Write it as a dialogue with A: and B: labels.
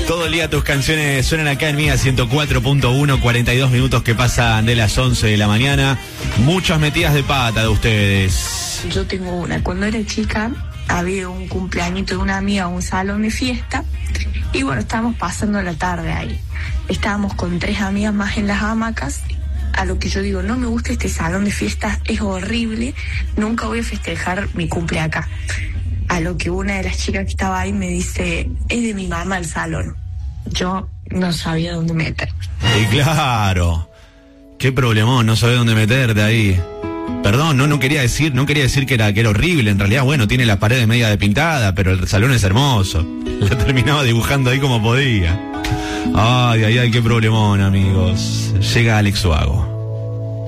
A: Todo el día tus canciones suenan acá en Mía 104.1, 42 minutos que pasan de las 11 de la mañana. Muchas metidas de pata de ustedes.
B: Yo tengo una. Cuando era chica había un cumpleañito de una amiga, un salón de fiesta, y bueno, estábamos pasando la tarde ahí. Estábamos con 3 amigas más en las hamacas. A lo que yo digo, no me gusta este salón de fiestas, es horrible, nunca voy a festejar mi cumple acá. A lo que una de las chicas que estaba ahí me dice, es de mi mamá el salón. Yo no sabía dónde meter.
A: Y claro, qué problemón, no sabés dónde meterte ahí. Perdón, no quería decir que era horrible. En realidad, bueno, tiene la pared media despintada, pero el salón es hermoso. La terminaba dibujando ahí como podía. Ay, qué problemón, amigos. Llega Alex Ubago.